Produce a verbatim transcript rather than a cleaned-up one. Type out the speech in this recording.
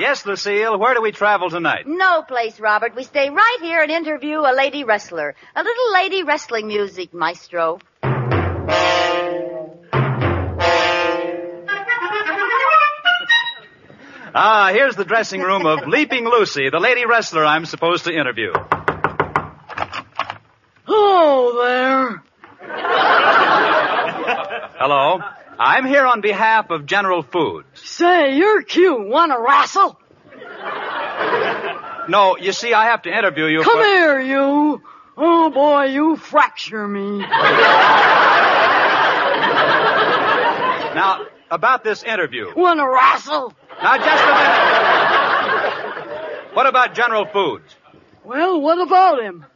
Yes, Lucille, where do we travel tonight? No place, Robert. We stay right here and interview a lady wrestler. A little lady wrestling music, maestro. Ah, here's the dressing room of Leaping Lucy, the lady wrestler I'm supposed to interview. Hello there. Hello. I'm here on behalf of General Foods. Say, you're cute. Want to wrestle? No, you see, I have to interview you Come for... here, you. Oh, boy, you fracture me. Now, about this interview. Want to wrestle? Now, just a minute. What about General Foods? Well, what about him?